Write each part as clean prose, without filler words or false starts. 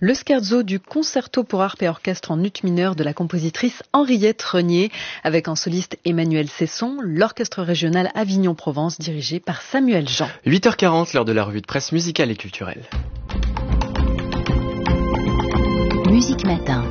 Le scherzo du concerto pour harpe et orchestre en ut mineur de la compositrice Henriette Renier, avec en soliste Emmanuel Cesson, l'orchestre régional Avignon-Provence dirigé par Samuel Jean. 8h40, l'heure de la revue de presse musicale et culturelle. Musique Matin.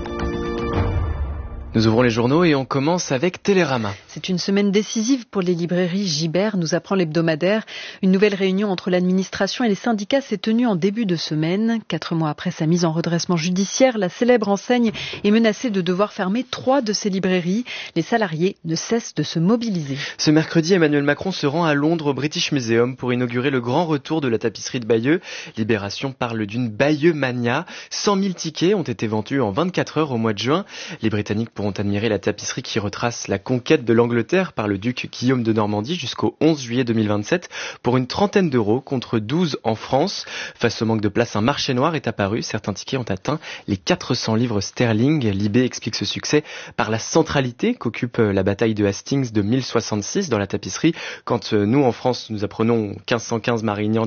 Nous ouvrons les journaux et on commence avec Télérama. C'est une semaine décisive pour les librairies Gibert, nous apprend l'hebdomadaire. Une nouvelle réunion entre l'administration et les syndicats s'est tenue en début de semaine. 4 mois après sa mise en redressement judiciaire, la célèbre enseigne est menacée de devoir fermer 3 de ses librairies. Les salariés ne cessent de se mobiliser. Ce mercredi, Emmanuel Macron se rend à Londres au British Museum pour inaugurer le grand retour de la tapisserie de Bayeux. Libération parle d'une Bayeux mania. 100 000 tickets ont été vendus en 24 heures au mois de juin. Les Britanniques pourront admirer la tapisserie qui retrace la conquête de l'Angleterre par le duc Guillaume de Normandie jusqu'au 11 juillet 2027 pour une trentaine d'euros contre 12 en France. Face au manque de place, un marché noir est apparu. Certains tickets ont atteint les 400 livres sterling. Libé explique ce succès par la centralité qu'occupe la bataille de Hastings de 1066 dans la tapisserie. Quand nous, en France, nous apprenons 1515 Marignan,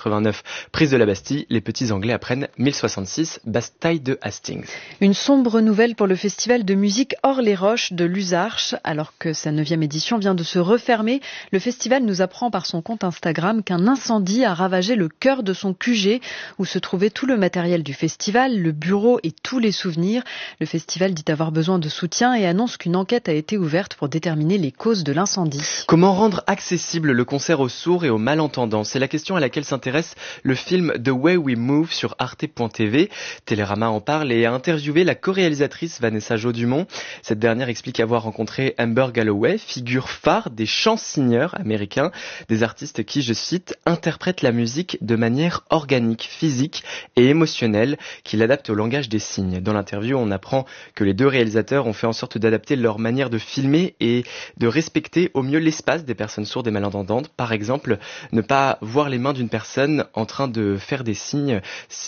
1789, prise de la Bastille, les petits Anglais apprennent 1066, bataille de Hastings. Une sombre nouvelle pour le festival de musique Hors les Roches de Luzarches. Alors que sa 9e édition vient de se refermer, le festival nous apprend par son compte Instagram qu'un incendie a ravagé le cœur de son QG où se trouvait tout le matériel du festival, le bureau et tous les souvenirs. Le festival dit avoir besoin de soutien et annonce qu'une enquête a été ouverte pour déterminer les causes de l'incendie. Comment rendre accessible le concert aux sourds et aux malentendants ? C'est la question à laquelle s'intéresse le film The Way We Move sur arte.tv. Télérama en parle et a interviewé la co-réalisatrice Vanessa Jaudumont. Cette dernière explique avoir rencontré Amber Galloway, figure phare des chansonneurs américains, des artistes qui, je cite, interprètent la musique de manière organique, physique et émotionnelle, qui l'adaptent au langage des signes. Dans l'interview, on apprend que les deux réalisateurs ont fait en sorte d'adapter leur manière de filmer et de respecter au mieux l'espace des personnes sourdes et malentendantes. Par exemple, ne pas voir les mains d'une personne en train de faire des signes,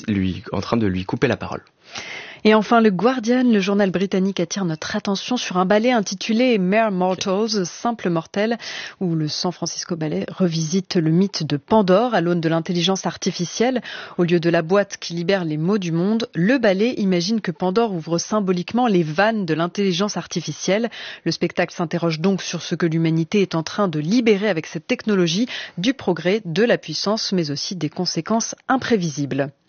en train de lui couper la parole. Et enfin, le Guardian, le journal britannique, attire notre attention sur un ballet intitulé Mere Mortals, Simple Mortel, où le San Francisco Ballet revisite le mythe de Pandore à l'aune de l'intelligence artificielle. Au lieu de la boîte qui libère les maux du monde, le ballet imagine que Pandore ouvre symboliquement les vannes de l'intelligence artificielle. Le spectacle s'interroge donc sur ce que l'humanité est en train de libérer avec cette technologie, du progrès, de la puissance, mais aussi des conséquences imprévisibles.